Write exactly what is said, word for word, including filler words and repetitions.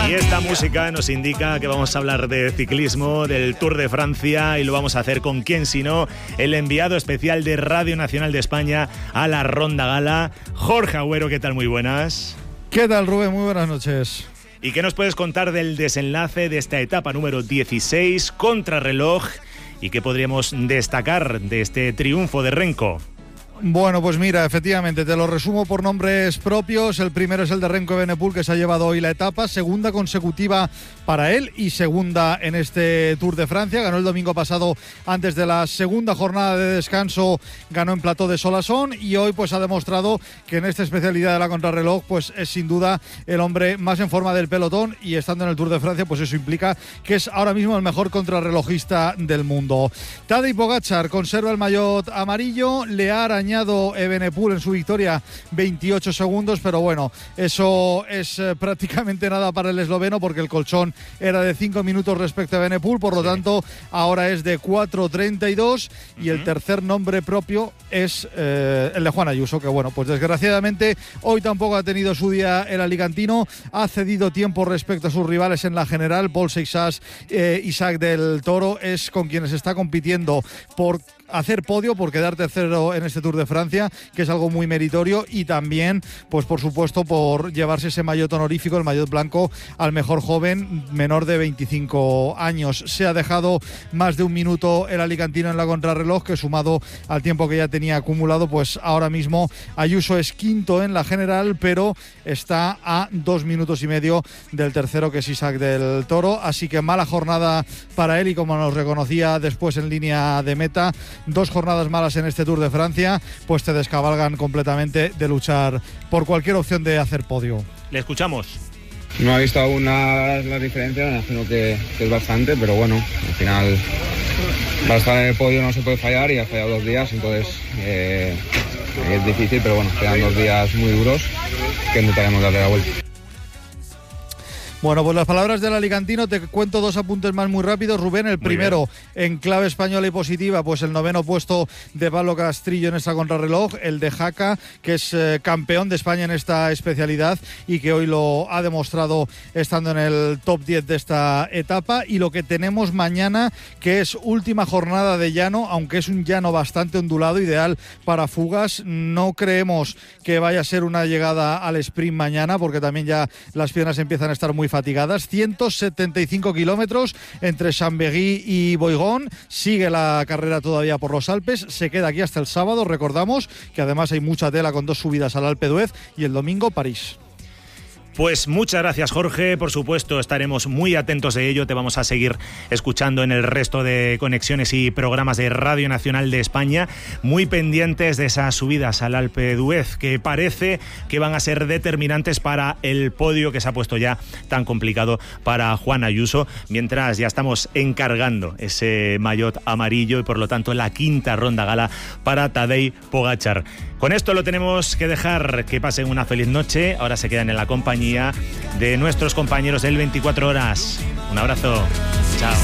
Y esta música nos indica que vamos a hablar de ciclismo, del Tour de Francia, y lo vamos a hacer con quién sino el enviado especial de Radio Nacional de España a la Ronda Gala, Jorge Agüero. ¿Qué tal? Muy buenas. ¿Qué tal, Rubén? Muy buenas noches. ¿Y qué nos puedes contar del desenlace de esta etapa número dieciséis, contrarreloj, y qué podríamos destacar de este triunfo de Renko? Bueno, pues mira, efectivamente, te lo resumo por nombres propios. El primero es el de Renko Evenepoel, que se ha llevado hoy la etapa, segunda consecutiva para él y segunda en este Tour de Francia. Ganó el domingo pasado antes de la segunda jornada de descanso, ganó en Plató de Solasson, y hoy pues ha demostrado que en esta especialidad de la contrarreloj pues es sin duda el hombre más en forma del pelotón, y estando en el Tour de Francia pues eso implica que es ahora mismo el mejor contrarrelojista del mundo. Tadej Pogačar conserva el maillot amarillo, le ha arañado Evenepoel en su victoria veintiocho segundos, pero bueno, eso es eh, prácticamente nada para el esloveno, porque el colchón era de cinco minutos respecto a Evenepoel, por lo sí. tanto ahora es de cuatro treinta y dos, uh-huh. y el tercer nombre propio es eh, el de Juan Ayuso, que bueno, pues desgraciadamente hoy tampoco ha tenido su día el alicantino, ha cedido tiempo respecto a sus rivales en la general. Paul Seixas, eh, Isaac del Toro es con quienes está compitiendo por hacer podio, por quedar tercero en este Tour de Francia, que es algo muy meritorio, y también, pues por supuesto, por llevarse ese maillot honorífico, el maillot blanco, al mejor joven menor de veinticinco años. Se ha dejado más de un minuto el alicantino en la contrarreloj, que sumado al tiempo que ya tenía acumulado, pues ahora mismo Ayuso es quinto en la general, pero está a dos minutos y medio del tercero, que es Isaac del Toro. Así que mala jornada para él, y como nos reconocía después en línea de meta, dos jornadas malas en este Tour de Francia pues te descabalgan completamente de luchar por cualquier opción de hacer podio. Le escuchamos. No ha visto aún la, la diferencia, me imagino que, que es bastante, pero bueno, al final para estar en el podio no se puede fallar, y ha fallado dos días, entonces eh, es difícil, pero bueno, quedan dos días muy duros que intentaremos darle la vuelta. Bueno, pues las palabras del alicantino. Te cuento dos apuntes más muy rápidos, Rubén. El primero, en clave española y positiva, pues el noveno puesto de Pablo Castrillo en esta contrarreloj, el de Jaca, que es eh, campeón de España en esta especialidad y que hoy lo ha demostrado estando en el top diez de esta etapa. Y lo que tenemos mañana, que es última jornada de llano, aunque es un llano bastante ondulado, ideal para fugas. No creemos que vaya a ser una llegada al sprint mañana, porque también ya las piernas empiezan a estar muy fatigadas. ciento setenta y cinco kilómetros entre Chambéry y Boigón. Sigue la carrera todavía por los Alpes, se queda aquí hasta el sábado. Recordamos que además hay mucha tela con dos subidas al Alpe d'Huez, y el domingo París. Pues muchas gracias, Jorge. Por supuesto, estaremos muy atentos de ello. Te vamos a seguir escuchando en el resto de conexiones y programas de Radio Nacional de España, muy pendientes de esas subidas al Alpe d'Huez, que parece que van a ser determinantes para el podio que se ha puesto ya tan complicado para Juan Ayuso, mientras ya estamos encargando ese maillot amarillo y por lo tanto la quinta ronda gala para Tadej Pogačar. Con esto lo tenemos que dejar. Que pasen una feliz noche. Ahora se quedan en la compañía de nuestros compañeros del veinticuatro horas. Un abrazo. Chao.